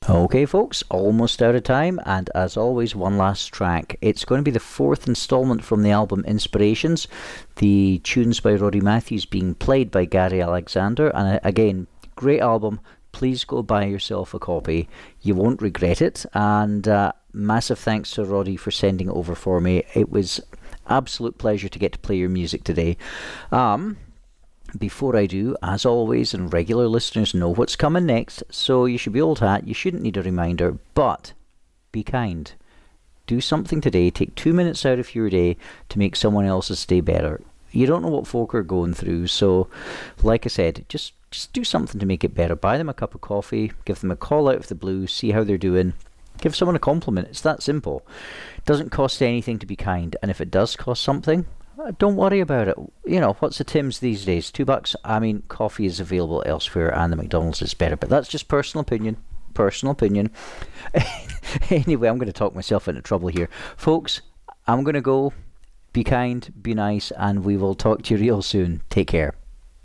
Okay, folks, almost out of time, and as always, one last track. It's going to be the fourth instalment from the album Inspirations, the tunes by Roddy Matthews being played by Gary Alexander, and again, great album. Please go buy yourself a copy. You won't regret it, and massive thanks to Roddy for sending it over for me. It was absolute pleasure to get to play your music today. Before I do, as always, and regular listeners know what's coming next, so you should be old hat, you shouldn't need a reminder, but be kind. Do something today, take 2 minutes out of your day to make someone else's day better. You don't know what folk are going through, so like I said, just do something to make it better. Buy them a cup of coffee, give them a call out of the blue, see how they're doing. Give someone a compliment. It's that simple. It doesn't cost anything to be kind, and if it does cost something, don't worry about it. You know, what's the Tim's these days? $2? I mean, coffee is available elsewhere and the McDonald's is better, but that's just personal opinion. Anyway, I'm going to talk myself into trouble here. Folks, I'm going to go. Be kind, be nice, and we will talk to you real soon. Take care.